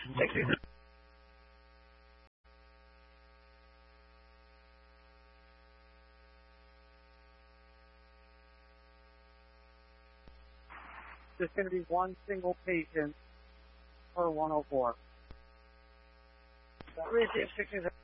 60. There's going to be one single patient per 104. 3660.